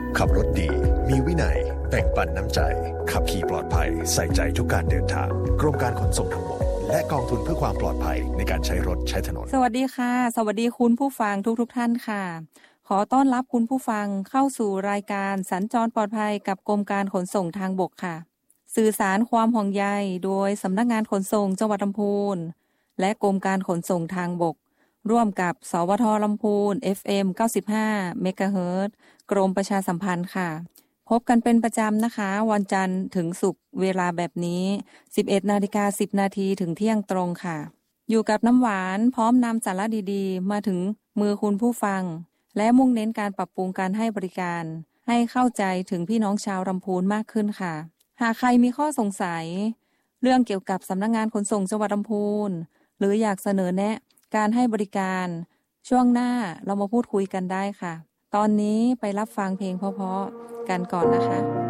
ขับรถดีมีวินัยแบ่งปันน้ำใจขับขี่ปลอดภัยใส่ใจทุกการเดินทางกรมการขนส่งทางบกและกองทุนเพื่อความปลอดภัยในการใช้รถใช้ถนนสวัสดีค่ะสวัสดีคุณผู้ฟังทุกท่านค่ะขอต้อนรับคุณผู้ฟังเข้าสู่รายการสัญจรปลอดภัยกับกรมการขนส่งทางบกค่ะสื่อสารความห่วงใยโดยสำนักงานขนส่งจังหวัดลำพูนและกรมการขนส่งทางบกร่วมกับสวท.ลำพูน FM 95 เมกะเฮิรตซ์กรมประชาสัมพันธ์ค่ะพบกันเป็นประจำนะคะวันจันทร์ถึงศุกร์เวลาแบบนี้ 11:10 นาทีถึงเที่ยงตรงค่ะอยู่กับน้ำหวานพร้อมนำสาระดีๆมาถึงมือคุณผู้ฟังและมุ่งเน้นการปรับปรุงการให้บริการให้เข้าใจถึงพี่น้องชาวลำพูนมากขึ้นค่ะหากใครมีข้อสงสัยเรื่องเกี่ยวกับสำนักงานขนส่งจังหวัดลำพูนหรืออยากเสนอแนะการให้บริการช่วงหน้าเรามาพูดคุยกันได้ค่ะตอนนี้ไปรับฟังเพลงเพราะๆกันก่อนนะคะ